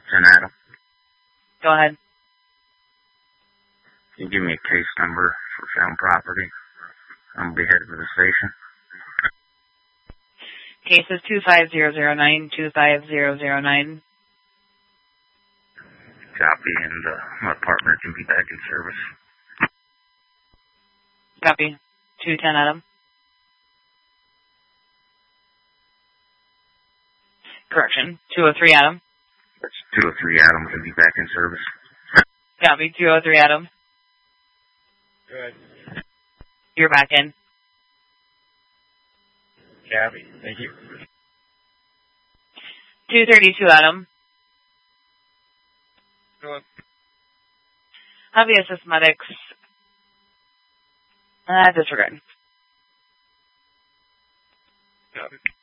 10 Adam. Go ahead. Can you give me a case number for found property? I'm going to be headed to the station. Case is 25009, 25009. Copy, and my partner can be back in service. Copy. 210 Adam. Correction. 203 Adam. That's 203 Adam can be back in service. Copy. 203 Adam. Good. You're back in. Copy. Thank you. 232 Adam. Good. Heavy assist medics. Disregard. Copy.